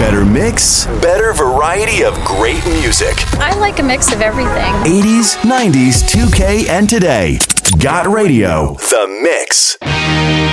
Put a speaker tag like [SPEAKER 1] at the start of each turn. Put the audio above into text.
[SPEAKER 1] Better mix, better variety of great music.
[SPEAKER 2] I like a mix of everything.
[SPEAKER 1] 80s, 90s, 2K, and today. Got Radio, The Mix.